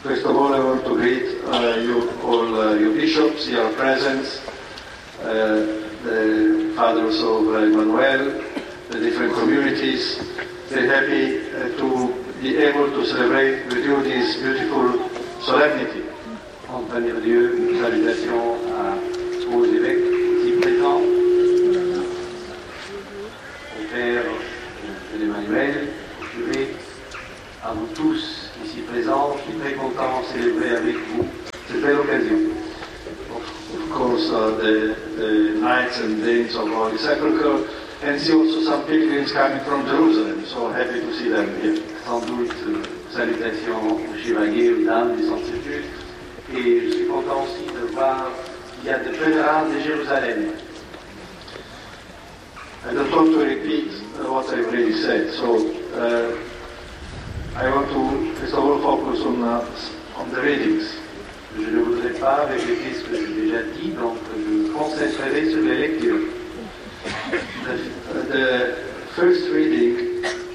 First of all, I want to greet you all, your bishops, your presence, the fathers of Emmanuel, the different communities. Very happy to be able to celebrate with you this beautiful solemnity. En premier lieu, une salutation aux évêques ici présents, au Père de l'Emmanuel, au curé, à vous tous ici présents. Je suis très content de célébrer avec vous cette belle occasion. Of course, the knights and dames of Holy Sepulchre, and see also some pilgrims coming from Jerusalem, so happy to see them here. Sans doute, salutations aux chevaliers, aux dames du Saint-Sépulcre. Et je suis content aussi de voir qu'il y a de pèlerins de Jérusalem. I don't want to repeat what I've already said, so I want to first of all focus on the readings. Je ne voudrais pas répéter ce que j'ai déjà dit, donc je me concentrerai sur les lectures. The first reading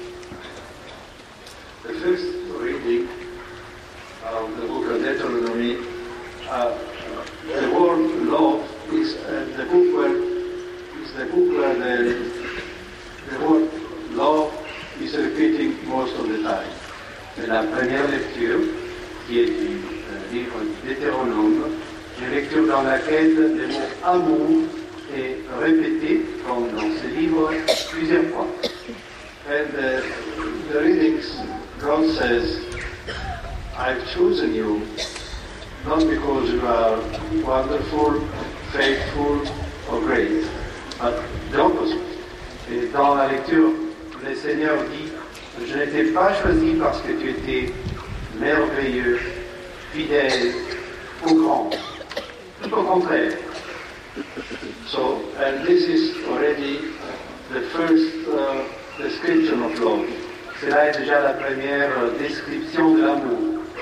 of the book of Deuteronomy, the word love is the book where the word love is repeating most of the time. C'est la première lecture qui est du livre Deutéronome, une lecture dans laquelle le mot amour est répété, comme dans ce livre, plusieurs fois. And the readings, God says, I've chosen you, not because you are wonderful, faithful, or great, but the opposite. Et dans la lecture, le Seigneur dit, je ne t'ai pas choisi parce que tu étais merveilleux, fidèle ou grand. Tout au contraire. So, and this is already the first description of love. Cela est déjà la première description de l'amour.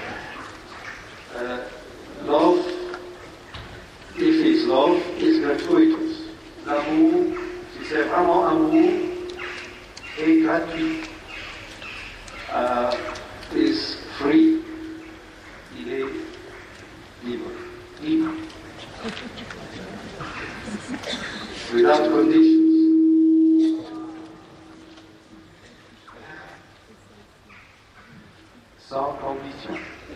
Love, if it's love, is gratuitous. L'amour, si c'est vraiment amour, est gratuit. Is free. Il est Libre. libre. Without conditions. Sans condition.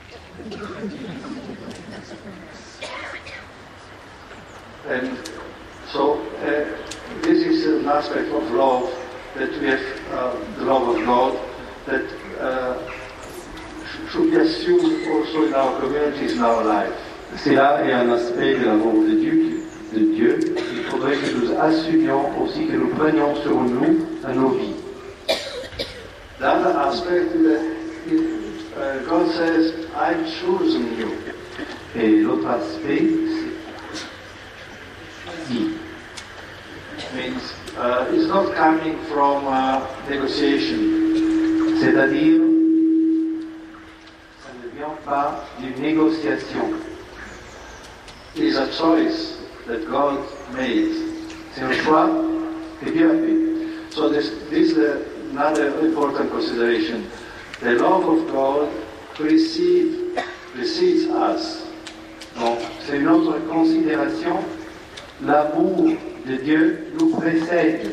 And so this is an aspect of love that we have, the love of God, that should be assumed also in our communities, in our life. Cela est un aspect de l'amour de Dieu. Il faudrait que nous assumions aussi, que nous prenions sur nous à nos vies. The other aspect is that God says, I've chosen you. Et l'autre aspect, c'est si. Means it's not coming from negotiation. C'est-à-dire, ça ne vient pas d'une négociation. It's a choice that God made. C'est un choix que Dieu a fait. So this is another important consideration. The love of God precedes us. Donc, c'est une autre considération. L'amour de Dieu nous précède.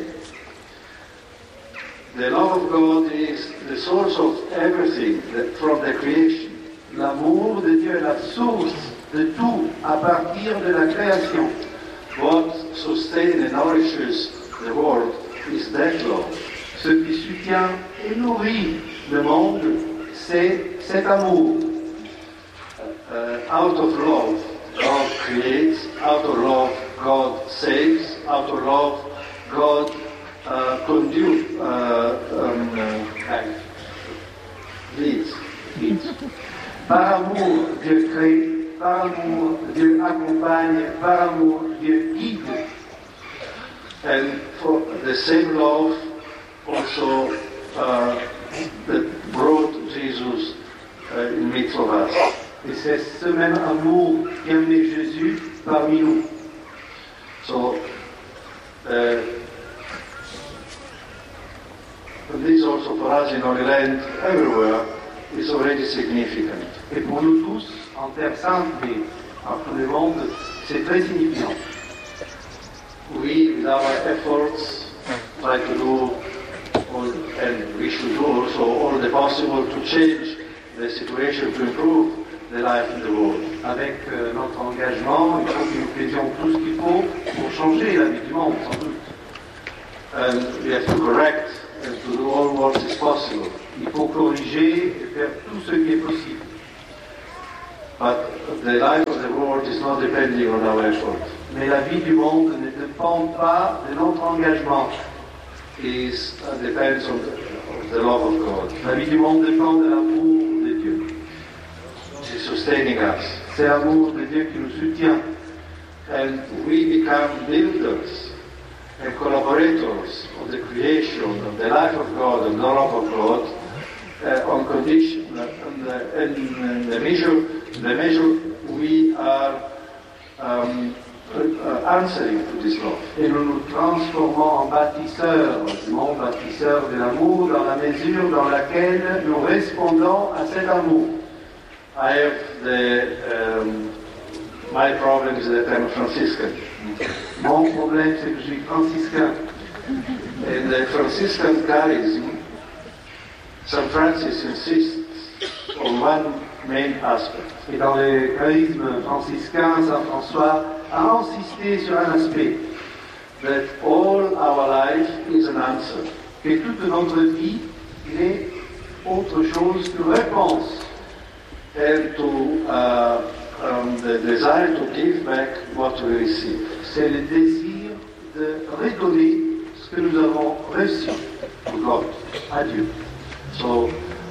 The love of God is the source of everything from the creation. L'amour de Dieu est la source de tout à partir de la création. What sustains and nourishes the world is that love. Ce qui soutient et nourrit le monde, c'est cet amour. Out of love, God creates. Out of love, God saves. Out of love, God leads. Par amour, Dieu crée. Par amour, Dieu accompagne. Par amour, Dieu guide. And for the same love also that brought Jesus in the midst of us. Et c'est ce même amour qui a amené Jésus parmi nous. So, this also for us in Holy Land, everywhere, is already significant. Et pour nous tous, en Terre Sainte, mais partout le monde, c'est très signifiant. We, with our efforts, try to do all, and we should do also all the possible to change the situation, to improve the life in the world. Avec notre engagement, il faut que nous faisions tout ce qu'il faut pour changer la vie du monde, sans doute. And we have to correct and to do all what is possible. Il faut corriger et faire tout ce qui est possible. But the life of the world is not depending on our effort. Mais la vie du monde ne dépend pas de notre engagement. It depends on the love of God. La vie du monde dépend de l'amour de Dieu. It is sustaining us. C'est l'amour de Dieu qui nous soutient. And we become builders and collaborators of the creation, of the life of God, of the love of God, on condition, and the measure we are answering to this love. Et nous nous transformons en bâtisseurs du monde, bâtisseurs de l'amour, dans la mesure dans laquelle nous répondons à cet amour. I have my problem is that I'm a Franciscan. Mon problème, c'est que je suis franciscain. In the Franciscan charism, St. Francis insists on one main aspect. Et dans le charisme franciscain, Saint François a insisté sur un aspect. That all our life is an answer. Que toute notre vie n'est autre chose que réponse. And to the desire to give back what we receive. C'est le désir de redonner ce que nous avons reçu To God. à Dieu. So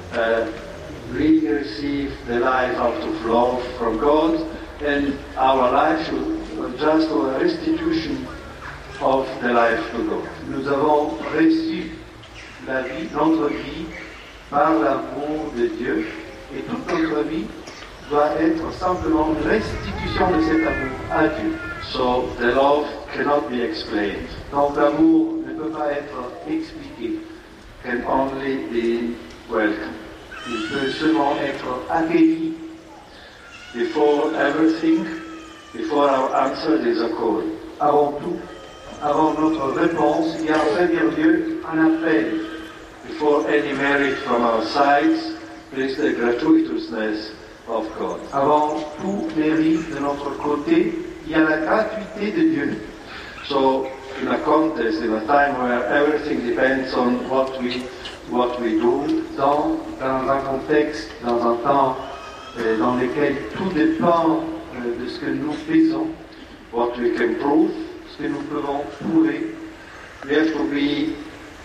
we receive the life out of love from God, and our life should just a restitution of the life to God. Nous avons reçu la vie, notre vie, par l'amour de Dieu, et toute notre vie doit être simplement une restitution de cet amour à Dieu. So the love cannot be explained, Donc l'amour ne peut pas être expliqué, can only be welcomed. il peut seulement être accueilli. Before everything, before our answer, there is a call. Avant tout, avant notre réponse, il y a en premier lieu un appel. Before any merit from our sides, there is the gratuitousness of God. Avant tout mérite de notre côté, il y a la gratuité de Dieu. So, in a context, in a time where everything depends on what we do, Dans un contexte, dans un temps dans lequel tout dépend de ce que nous faisons, what we can prove, ce que nous pouvons prouver, we have to be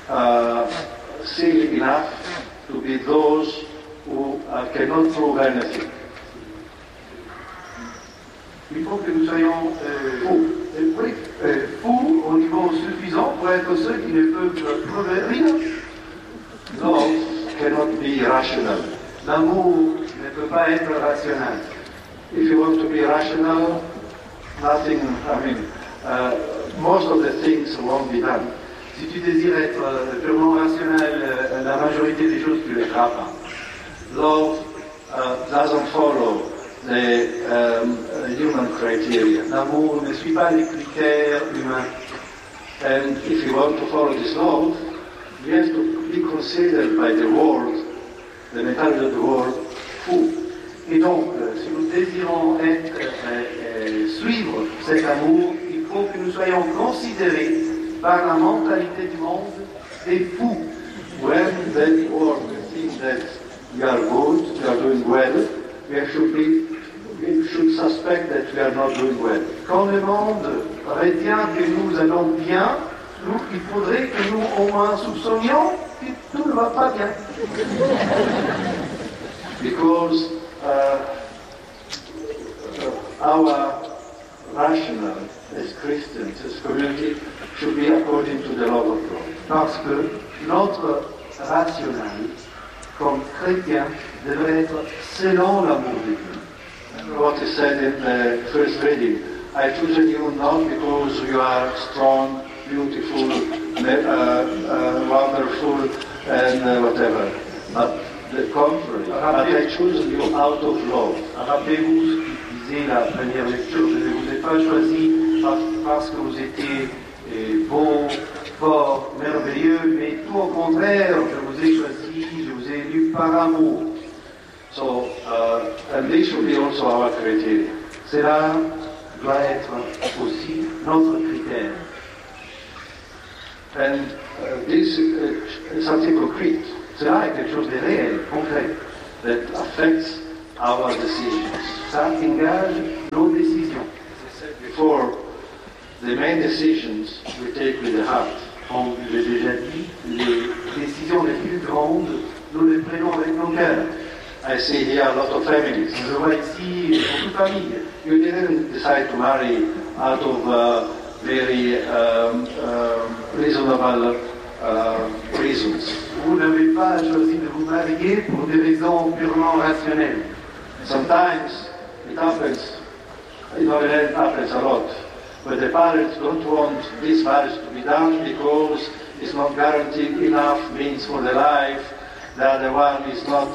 silly enough to be those who cannot prove anything. il faut que nous soyons fous au niveau suffisant pour être ceux qui ne peuvent prouver rien. Love cannot be rational. L'amour ne peut pas être rationnel. If you want to be rational, nothing, most of the things won't be done. Si tu désires être purement rationnel, la majorité des choses, tu ne les feras pas. Love doesn't follow the human criteria. L'amour ne suit pas les critères humains. And if you want to follow this love, you have to be considered by the world, the mentality of the world, fou. Et donc, si nous désirons suivre cet amour, il faut que nous soyons considérés par la mentalité du monde des fous. When the world thinks that we are good, we are doing well, we should suspect that we are not doing well. Quand le monde retient que nous allons bien, il faudrait que nous au moins soupçonnions que tout ne va pas bien. Because our rational as Christians, as community, should be according to the love of God. Parce que notre rationnel, comme chrétien, devrait être selon l'amour de Dieu. What is said in the first reading, I choose you not because you are strong, beautiful, wonderful, and whatever, but the contrary, but I choose you out of love. Rappelez-vous ce qu'il disait la première lecture, je ne vous ai pas choisi parce que vous étiez beau, fort, merveilleux, mais tout au contraire, je vous ai choisi, je vous ai élu par amour. So, and this should be also our criteria. Cela doit être aussi notre critère. And this is something concrete. Cela est quelque chose de réel, concret. That affects our decisions. Ça engage nos décisions. As I said before, the main decisions we take with the heart. Comme je l'ai déjà dit, les décisions les plus grandes, nous les prenons avec nos cœurs. I see here a lot of families. Je vois ici beaucoup de familles. You didn't decide to marry out of very reasonable reasons. Vous n'avez pas choisi de vous marier pour des raisons purement rationnelles. Sometimes it happens, it happens a lot, but the parents don't want this marriage to be done because it's not guaranteed enough means for the life. The other one is not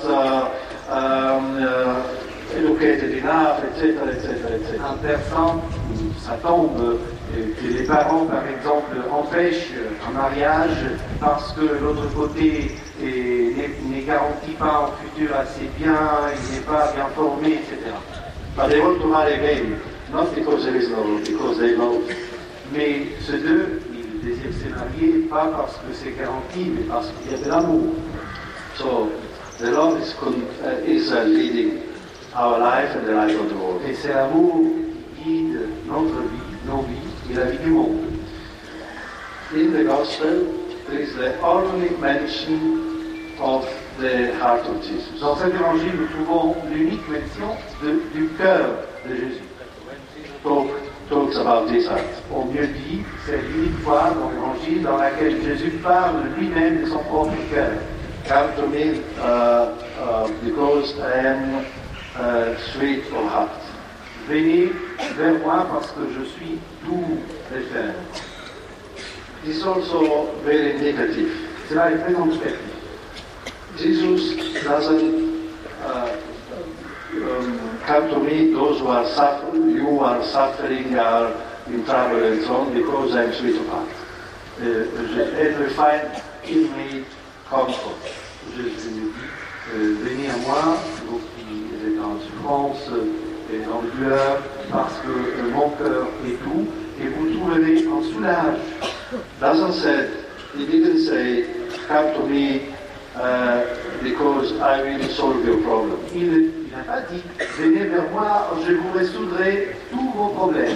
educated enough, etc., etc., etc. Inversant, ça tombe que les parents, par exemple, empêchent un mariage parce que l'autre côté ne garantit pas un futur assez bien, il n'est pas bien formé, etc. But they want to marry again, not because there is no love, because they love. Mais ceux deux, ils désirent se marier pas parce que c'est garanti, mais parce qu'il y a de l'amour. So the love is leading our life and the life of the world. Et c'est l'amour qui guide notre vie, nos vies et la vie du monde. In the Gospel, there is the only mention of the heart of Jesus. Dans cet évangile, nous trouvons l'unique mention du cœur de Jésus. Talks about this heart. Au mieux dit, c'est l'unique fois dans l'évangile dans laquelle Jésus parle lui-même de son propre cœur. Come to me because I am sweet of heart. Venez vers moi parce que je suis doux de cœur. This is also very indicative. Cela est très indicatif. Jesus doesn't come to me, those who are suffering, you are suffering, are in trouble and so on, because I am sweet of heart. And we find in me comfort. Jésus nous dit, venez à moi, vous qui êtes en souffrance et en douleur, parce que mon cœur est doux, et vous trouverez en soulage. He didn't say, come to me because I will solve your problem. Il n'a pas dit, venez vers moi, je vous résoudrai tous vos problèmes.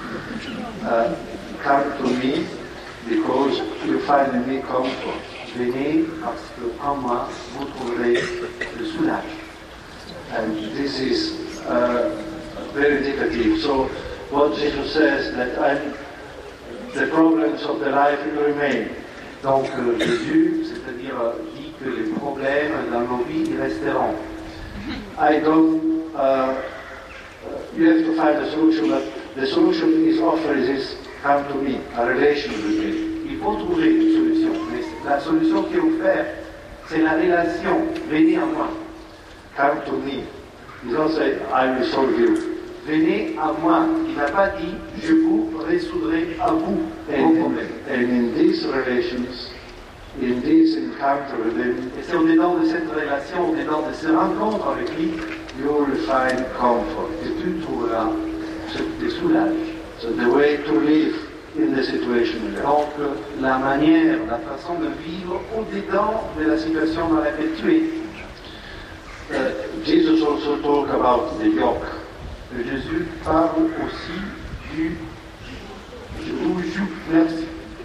Come to me because you find in me comfort. Venez parce qu'en moi, vous trouverez le soulage. And this is very indicative. So what Jesus says, that the problems of the life will remain. Donc Jésus, c'est-à-dire dit que les problèmes dans nos vies ils resteront. You have to find a solution, but the solution is offered is come to me, a relation with me. Il faut trouver une solution, mais la solution qui est offerte, c'est la relation. Venez à moi. Come to me. He doesn't say, I will solve you. Venez à moi. Il n'a pas dit, je vous résoudrai à vous vos problèmes. And in these relations, in this encounter with him, et c'est au-dedans de cette relation, au-dedans de ces rencontres avec lui, you will find comfort. Et tu trouveras des soulages. So the way to live in the situation. Donc la manière, la façon de vivre au-dedans de la situation dans laquelle tu es. Jesus also talked about the yoke. Jésus parle aussi du joug. Merci.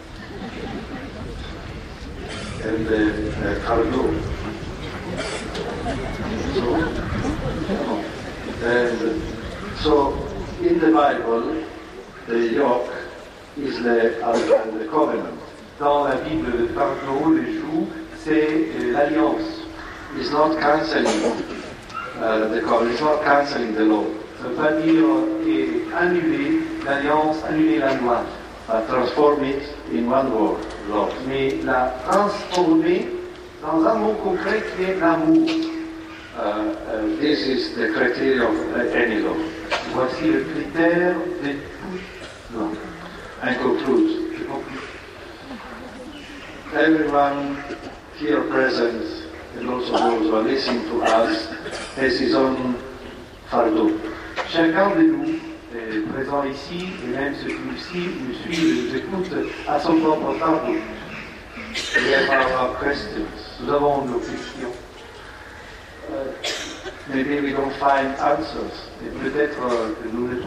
And the cargo. So in the Bible, the yoke is the covenant. Dans la Bible, le fardeau, le joug, c'est l'alliance. It's not cancelling the covenant. It's not cancelling the law. Ça ne veut pas dire annuler l'alliance, annuler la loi. Transform it in one word, love. Mais la transformer dans un mot concret qui est l'amour. This is the criteria of any law. Voici le critère de toute loi. I conclude. Je conclue. Everyone here present, and also those who are listening to us, has his own fardeau. Chacun de nous, présents ici, et même ceux qui nous suivent, nous écoutent, à son propre fardeau. We have our questions. Nous avons nos questions. Maybe we don't find answers. Et peut-être que nous ne